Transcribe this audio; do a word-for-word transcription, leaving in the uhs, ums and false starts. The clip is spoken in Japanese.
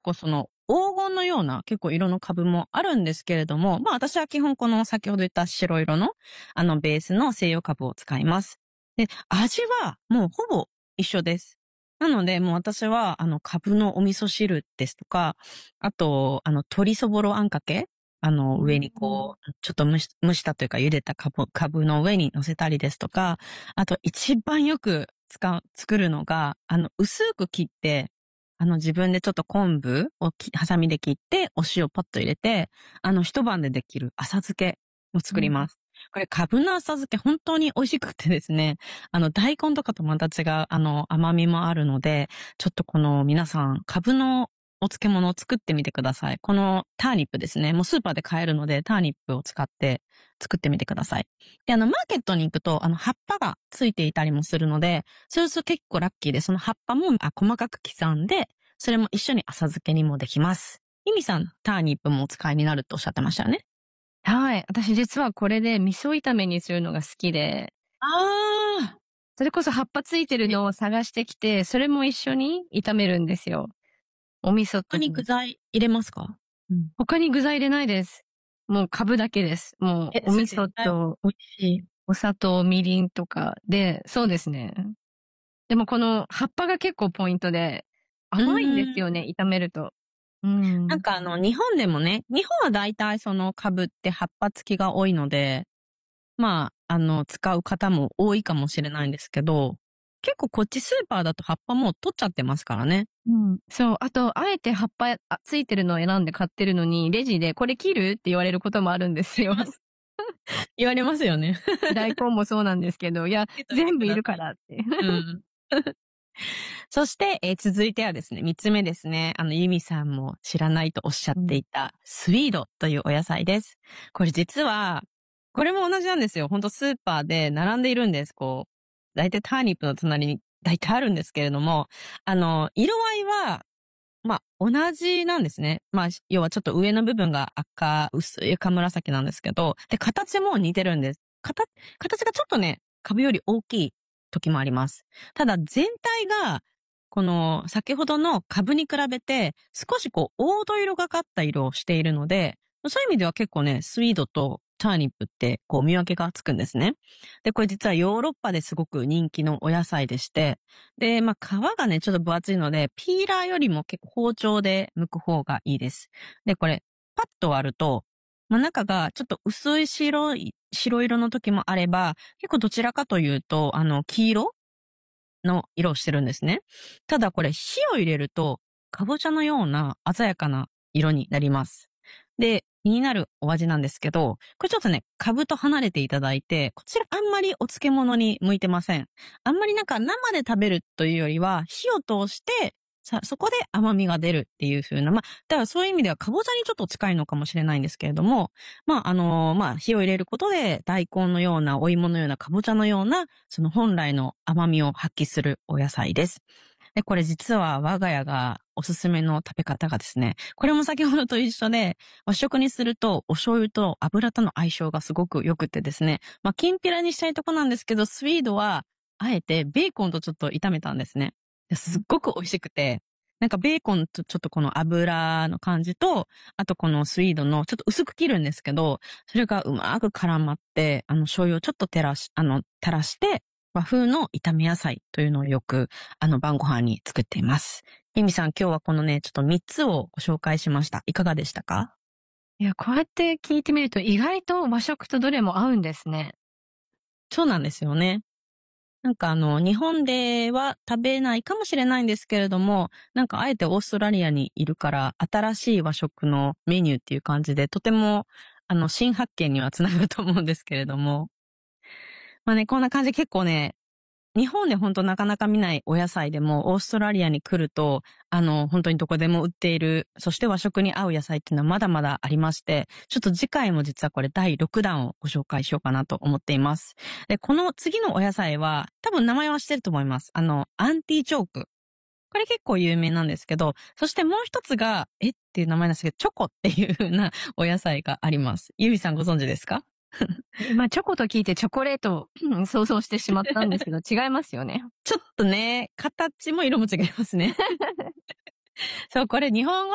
構その黄金のような結構色の株もあるんですけれども、まあ私は基本この先ほど言った白色のあのベースの西洋株を使います。で、味はもうほぼ一緒です。なのでもう私はあの株のお味噌汁ですとか、あとあの鶏そぼろあんかけ、あの上にこう、ちょっと蒸し、蒸したというか茹でた株、株の上に乗せたりですとか、あと一番よく使う、作るのが、あの薄く切って、あの自分でちょっと昆布をきハサミで切って、お塩ポッと入れて、あの一晩でできる浅漬けを作ります。これ、株の浅漬け本当に美味しくてですね、あの大根とかとまた違う、あの甘みもあるので、ちょっとこの皆さん、株のお漬物を作ってみてください。このターニップですね。もうスーパーで買えるので、ターニップを使って作ってみてください。で、あの、マーケットに行くと、あの、葉っぱがついていたりもするので、そうすると結構ラッキーで、その葉っぱもあ細かく刻んで、それも一緒に浅漬けにもできます。ミミさん、ターニップもお使いになるとおっしゃってましたよね。 はい。私実はこれで味噌炒めにするのが好きで、 ああ。 それこそ葉っぱついてるのを探してきて、それも一緒に炒めるんですよ。お味噌と。 他に具材入れますか？ うん、他に具材入れないです。もう株だけです。もうお味噌と、 美味しい。 お砂糖、みりんとかで、そうですね。でもこの葉っぱが結構ポイントで、甘いんですよね、炒めると。うん。 なんかあの、日本でもね、日本は大体その株って葉っぱ付きが多いので、まあ、あの、使う方も多いかもしれないんですけど、結構こっちスーパーだと葉っぱもう取っちゃってますからね。 うん。そう。あと、あえて葉っぱあついてるのを選んで買ってるのに、レジでこれ切るって言われることもあるんですよ。 言われますよね。 大根もそうなんですけど、いや、全部いるからって。 うん。そして、えー続いてはですね、三つ目ですね。あの、ユミさんも知らないとおっしゃっていた、スイードというお野菜です。これ実は、これも同じなんですよ。ほんとスーパーで並んでいるんです。こう、大体ターニップの隣に大体あるんですけれども、あの、色合いは、まあ、同じなんですね。まあ、要はちょっと上の部分が赤、薄い赤紫なんですけど、で、形も似てるんです。形、形がちょっとね、株より大きい時もあります。ただ、全体が、この、先ほどの株に比べて、少しこう、黄土色がかった色をしているので、そういう意味では結構ね、スイードとターニップって、こう、見分けがつくんですね。で、これ実はヨーロッパですごく人気のお野菜でして、で、まあ、皮がね、ちょっと分厚いので、ピーラーよりも結構包丁で剥く方がいいです。で、これ、パッと割ると、まあ、中がちょっと薄い白い、白色の時もあれば、結構どちらかというと、あの、黄色の色をしてるんですね。ただこれ、火を入れると、かぼちゃのような鮮やかな色になります。で、気になるお味なんですけど、これちょっとね、株と離れていただいて、こちらあんまりお漬物に向いてません。あんまりなんか生で食べるというよりは、火を通して、さ、そこで甘みが出るっていう風な、まあ、だからそういう意味ではかぼちゃにちょっと近いのかもしれないんですけれども、まあ、あのまあ、火を入れることで、大根のような、お芋のような、かぼちゃのような、その本来の甘みを発揮するお野菜です。で、これ実は我が家がおすすめの食べ方がですね、これも先ほどと一緒で、和食にするとお醤油と油との相性がすごく良くてですね、まあ、きんぴらにしたいとこなんですけど、スイードは、あえてベーコンとちょっと炒めたんですね。すっごく美味しくて、なんかベーコンとちょっとこの油の感じと、あとこのスイードのちょっと薄く切るんですけど、それがうまく絡まって、あの醤油をちょっと照らし、あの、垂らして、和風の炒め野菜というのをよく、あの、晩ご飯に作っています。ミミさん、今日はこのね、ちょっとみっつをご紹介しました。いかがでしたか？ いや、こうやって聞いてみると意外と和食とどれも合うんですね。 そうなんですよね。なんかあの、日本では食べないかもしれないんですけれども、なんかあえてオーストラリアにいるから、新しい和食のメニューっていう感じで、とても、あの、新発見にはつながると思うんですけれども。まあね、こんな感じで結構ね、日本で本当なかなか見ないお野菜でも、オーストラリアに来ると、あの、本当にどこでも売っている、そして和食に合う野菜っていうのはまだまだありまして、ちょっと次回も実はこれだいろくだんをご紹介しようかなと思っています。で、この次のお野菜は、多分名前は知ってると思います。あの、アンティチョーク。これ結構有名なんですけど、そしてもう一つが、えっていう名前なんですけど、チョコっていう風なお野菜があります。ゆみさんご存知ですか？ 今、チョコと聞いてチョコレートをうん想像してしまったんですけど、違いますよね。 ちょっとね、形も色も違いますね。そう、これ日本語